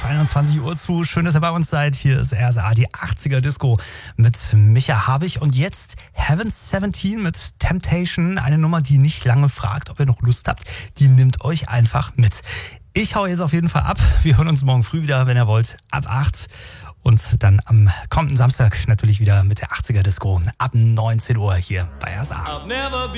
21 Uhr zu. Schön, dass ihr bei uns seid. Hier ist RSA, die 80er Disco mit Micha Havig. Und jetzt Heaven 17 mit Temptation. Eine Nummer, die nicht lange fragt, ob ihr noch Lust habt. Die nimmt euch einfach mit. Ich hau jetzt auf jeden Fall ab. Wir hören uns morgen früh wieder, wenn ihr wollt, ab 8. Und dann am kommenden Samstag natürlich wieder mit der 80er Disco ab 19 Uhr hier bei RSA.